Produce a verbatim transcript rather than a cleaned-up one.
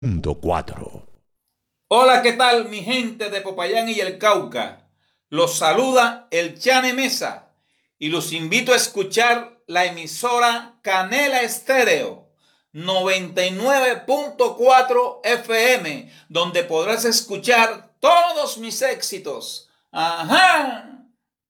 Punto cuatro. Hola, ¿qué tal mi gente de Popayán y el Cauca? Los saluda el Chane Mesa y los invito a escuchar la emisora Canela Estéreo noventa y nueve punto cuatro F M, donde podrás escuchar todos mis éxitos. ¡Ajá!